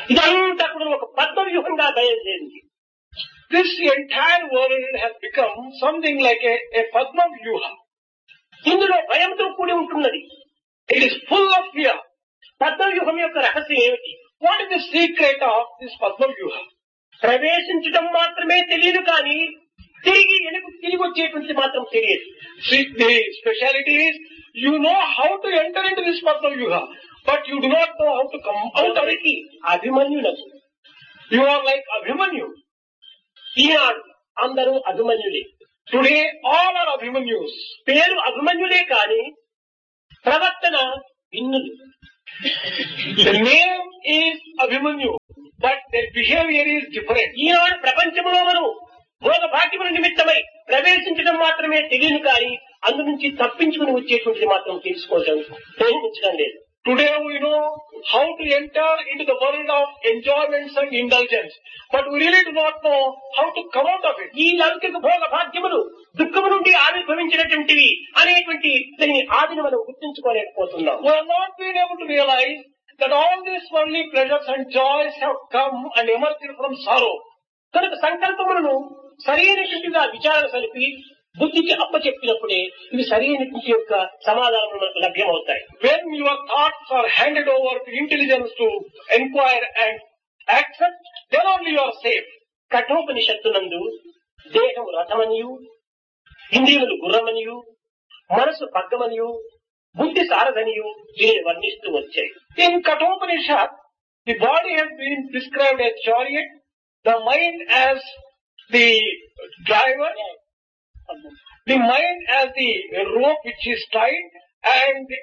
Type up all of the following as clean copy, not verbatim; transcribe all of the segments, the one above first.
ఇదంతా కూడా ఒక పద్మవ్యూహంగా బయలుదేరింది. This entire world has become something like a Padma Vyuha. ఇందులో భయంతో కూడి ఉంటున్నది. It is full of fear. పద్మవ్యూహం యొక్క రహస్యం ఏమిటి? What is the secret of this Padma Vyuha? ప్రవేశించడం మాత్రమే తెలియదు కానీ తిరిగి వచ్చేటువంటి మాత్రం తెలియదు. See, the speciality is you know how to enter into this Padma Vyuha, but you do not know how to come out of it. అభిమన్యులకు You are like Abhimanyu. ఈనాడు అందరూ అభిమన్యులే. Today all are Abhimanyus. పేరు అభిమన్యులే కానీ ప్రవర్తన భిన్నులు. The name is Abhimanyu, but their behavior is different. ఈనాడు ప్రపంచంలో మనం భోగ భాగ్యముల నిమిత్తమై ప్రవేశించడం మాత్రమే తెలియదు కానీ అందు నుంచి తప్పించుకుని వచ్చేటువంటిది మాత్రం ప్రయత్నించడం లేదు. Today we know how to enter into the world of enjoyments and indulgence, but we really do not know how to come out of it. ఈ లౌకిక భోగ భాగ్యములు దుఃఖము నుండి ఆవిర్భవించినటువంటివి అనేటువంటి దీని ఆదిని మనం గుర్తించుకోలేకపోతున్నాం. We have not been able to realize that all these worldly pleasures and joys have come and emerged from sorrow. కనుక సంకల్పములను సరైనటువంటిగా విచారణ సలిపి బుద్ధికి అప్పచెప్పినప్పుడే ఇవి సరైనటువంటి యొక్క సమాధానం మనకు లభ్యమవుతాయి. When your thoughts are handed over to intelligence to inquire and accept, then only you are safe. కఠోపనిషత్తునందు దేహము రథమనియు, ఇంద్రియములు గుర్రమనియు, మనసు పగ్గమనియు, బుద్ధి సారథనియు దీనిని వర్ణిస్తూ వచ్చాయి. In Kathopanishad, the body has been described as chariot, the mind as the driver, the mind as the rope which is tied, and the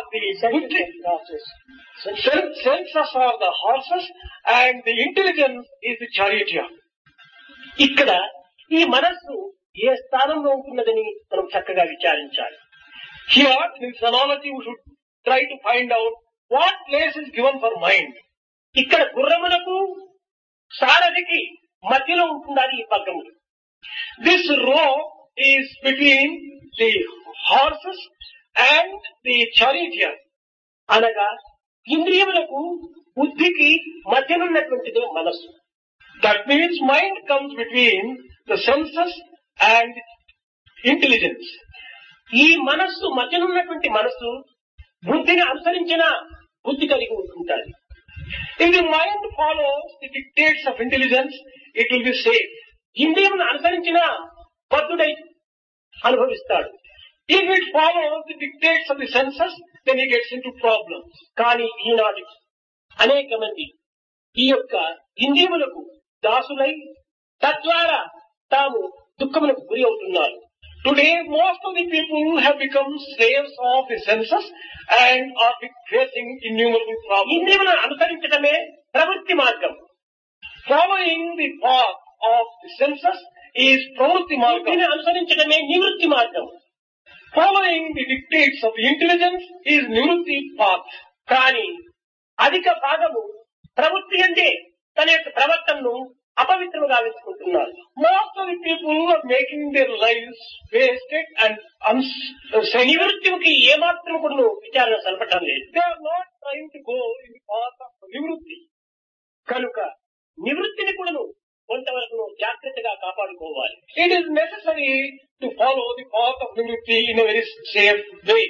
senses are the horses, and the intelligence is the charioteer. ఇక్కడ ఈ మనస్సు ఏ స్థానంలో ఉంటున్నదని మనం చక్కగా విచారించాలి. Here, in this analogy, we should try to find out what place is given for mind. ఇక్కడ గుర్రములకు సారథికి మధ్యలో ఉంటున్నది ఈ పగ్గములు. This rope is between the horses and the charioteer. అనగా ఇంద్రియములకు బుద్ధికి మధ్యనున్నటువంటిదే మనస్సు. That means mind comes between the senses and intelligence. ఈ మనస్సు మధ్యనున్నటువంటి మనస్సు బుద్ధిని అనుసరించిన బుద్ధి కలిగి ఉంటుంటారు. If the mind follows the dictates of intelligence, it will be safe. ఇంద్రియమును అనుసరించిన బద్ధుడై అనుభవిస్తాడు. If it follows the dictates of the senses, then he gets into problems. కానీ ఈనాడు అనేక మంది ఈ యొక్క ఇంద్రియములకు దాసులై తద్వారా తాము దుఃఖములకు గురి అవుతున్నారు. Today, most of the people have become slaves of the senses and are facing innumerable problems. ఇంద్రియములను అనుసరించడమే ప్రవృత్తి మార్గం. Following the path of the senses is pravrutti margam. బుద్ధిని అనుసరించడమే నివృత్తి మార్గం. Following the dictates of intelligence is nivrutti path. కానీ అధిక భాగము ప్రవృత్తి అంటే తన యొక్క ప్రవర్తనను అపవిత్రముగా గావించుకుంటున్నారు. Most of the people are making their lives wasted and నివృత్తికి ఏమాత్రం కూడా విచారణ సలపటం లేదు. They are not trying to go in the path of nivrutti. కనుక నివృత్తిని కూడా కొంతవరకు జాగ్రత్తగా కాపాడుకోవాలి. It is necessary to follow the path of nivrutti in a very safe way.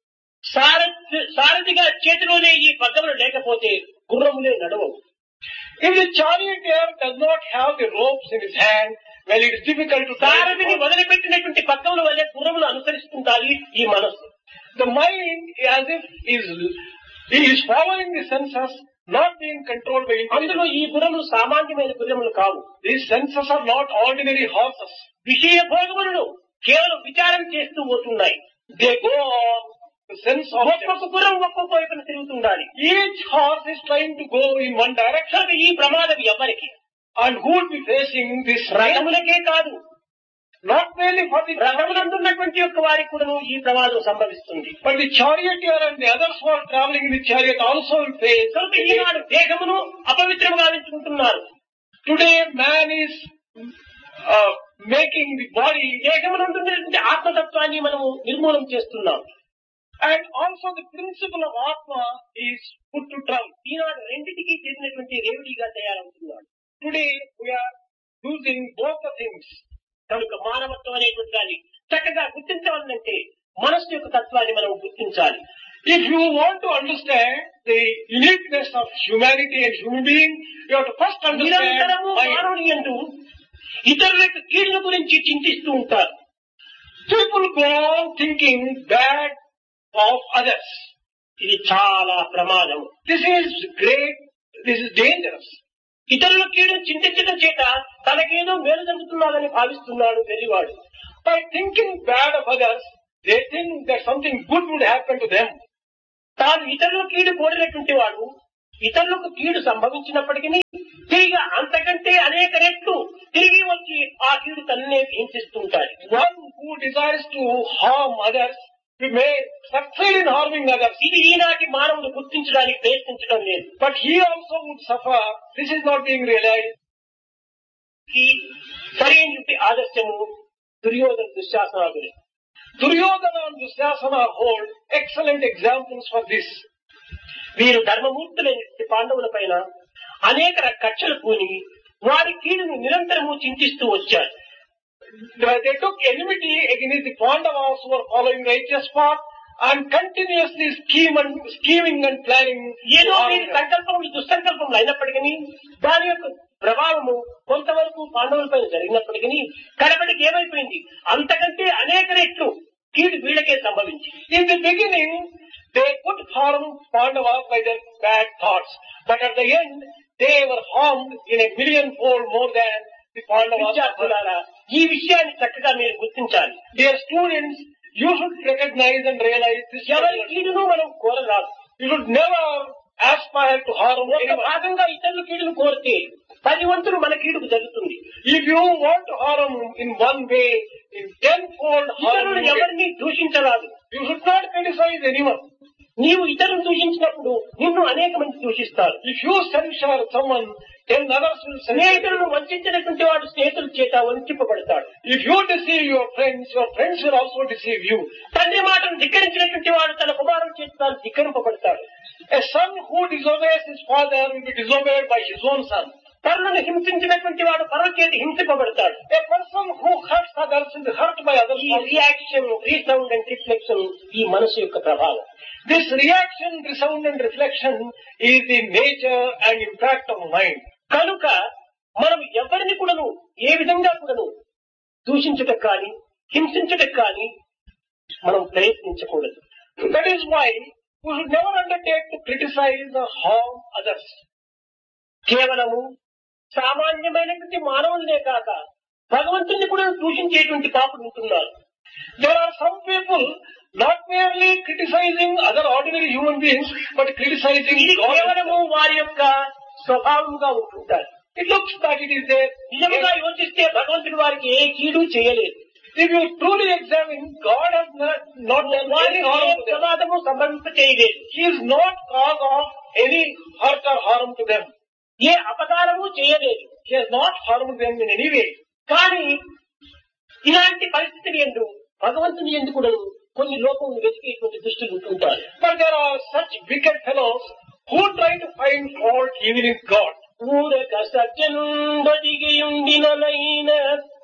సారథిగా చేతిలోనే ఈ పగ్గములు లేకపోతే గుర్రములే నడవవు. If the charioteer does not have the ropes in his hand, well, it is difficult to. సారథిని వదిలిపెట్టినటువంటి పగ్గముల వల్లే గుర్రములు అనుసరిస్తుంటాయి ఈ మనస్సు. The mind, as if is following the senses, not being controlled by intelligence. అందులో ఈ గుర్రములు సామాన్యమైన గుర్రములు కావు. These senses are not ordinary horses. విషయ భోగములను కేవలం విచారం చేస్తూ పోతున్నాయి. They go on the sense of. ఒక్కొక్క గుర్రం ఒక్కొక్క వైపున తిరుగుతుండాలి. Each horse is trying to go in one direction. ఈ ప్రమాదం ఎవరికి? And who will be facing this? రథములకే కాదు, not merely for the రథములందున్నటువంటి యొక్క వారికి కూడా ఈ ప్రమాదం సంభవిస్తుంది. but the charioteer and the others who are traveling in the chariot also will face. కనుక ఈనాడు దేహమును అపవిత్రముగా గావించుకుంటున్నారు. Today man is making the body. దేహమునందున్నటువంటి ఆత్మతత్వాన్ని మనము నిర్మూలన చేస్తున్నాం. And also the principle of Atma is put to trial. ఈనాడు రెండింటికి చేసినటువంటి రేవడిగా తయారవుతున్నాడు. Today we are using both the things. కనుక మానవత్వం అనేటువంటి దాన్ని చక్కగా గుర్తించవాలంటే మనస్సు యొక్క తత్వాన్ని మనం గుర్తించాలి. If you want to understand the uniqueness of humanity and human being, you have to first understand నిరంతరము మానవుని యందు ఇతరుల యొక్క కీడుల గురించి చింతిస్తూ ఉంటారు. People go on thinking bad of others. ఇది చాలా ప్రమాదం. This is great, this is dangerous. ఇతరుల కీడును చింతించడం చేత తనకేదో మేలు జరుగుతున్నాడని భావిస్తున్నాడు వెర్రివాడు. By thinking bad of others, they think that something good would happen to them. తాను ఇతరుల కీడు కోరినటువంటి వాడు ఇతరులకు కీడు సంభవించినప్పటికీ తిరిగి అంతకంటే అనేక రెట్లు తిరిగి వచ్చి ఆ కీడు తననే హింసిస్తుంటాడు. One who desires to harm others may succeed in harming others. ఇది ఈనాటి మానవుడు గుర్తించడానికి ప్రయత్నించడం లేదు. But he also would suffer. This is not being realized. ఈ సరైనటువంటి ఆదర్శము Duryodhana దుశ్శాసనాదులే. Duryodhana and Dusyasana hold excellent examples for this. వీరు ధర్మమూర్తులైన పాండవుల పైన అనేక కక్షలు పూని వారి కీడును నిరంతరము చింతిస్తూ వచ్చారు. They took enmity against the Pandavas who were following righteous path and continuously scheming and planning. ఏదో వీరి సంకల్పములు దుస్సంకల్పములు అయినప్పటికీ దాని యొక్క ప్రభావము కొంతవరకు పాండవుల పైన జరిగినప్పటికీ కడపటికి ఏమైపోయింది, అంతకంటే అనేక రెట్లు కీడు వీళ్ళకే సంభవించి. In the beginning, they could harm Pandavas by their bad thoughts, but at the end, they were harmed in a millionfold more than the Pandavas. విద్యార్థులారా, ఈ విషయాన్ని చక్కగా మీరు గుర్తించాలి. Dear students, you should recognize and realize this. ఎవరి కీడును మనం కోరరాదు. You should never aspire to harm ఒక anyone. భాగంగా ఇతరుల కీడును కోరితే 10 వంతులు మన కీడుకు జరుగుతుంది. If you want to harm in one way, in 10-fold harm, ఇతరులు ఎవరిని దూషించరాదు. you should not criticize anyone. నీవు ఇతరులను దూషించినప్పుడు నిన్ను అనేక మంది దూషిస్తారు. If you censure someone, 10 others will censure. స్నేహితులను వంచినటువంటి వాడు స్నేహితుల చేత వంచింపబడతాడు. If you deceive your friends will also deceive you. తండ్రి మాటను ధిక్కరించినటువంటి వాడు తన కుమారుల చేత తాను ధిక్కరింపబడతాడు. A son who disobeys his father will be disobeyed by his own son. పరులను హింసించినటువంటి వాడు పరుల చేత హింసింపబడతాడు. A person who hurts others will be hurt by others. ఈ రియాక్షన్, రీసౌండ్ అండ్ రిఫ్లెక్షన్ ఈ మనసు యొక్క ప్రభావం. This reaction, resound and reflection is the nature and impact of mind. కనుక మనం ఎవరిని కూడాను ఏ విధంగా కూడాను దూషించటం కానీ హింసించటం కానీ మనం ప్రయత్నించకూడదు. That is why we should never undertake to criticize or harm others. కేవలము సామాన్యమైనటువంటి మానవులనే కాక భగవంతుని కూడా దూషించేటువంటి పాపులు ఉంటున్నారు. There are some people not merely criticizing other ordinary human beings, but criticizing ఇది God. కేవలము వారి యొక్క స్వభావంగా ఉంటుంటారు. It looks that it is there. నిజంగా యోచిస్తే భగవంతుడు వారికి ఏ కీడు చేయలేదు. If you truly examine, God has not done వారికి any A harm to them. ప్రమాదము సంభవింప చేయలేదు. He is not cause of any hurt or harm to them. ఏ అపకారము చేయలేదు. He has not harmed them in any way. కానీ ఇలాంటి పరిస్థితులు ఎందు భగవంతుని ఎందు కూడా కొన్ని లోకములు వెతికేటువంటి దుష్టులు ఉంటుంటారు. But there are such wicked fellows who try to find fault even in God. ఊరక సత్యనుండదిగియుండినలైన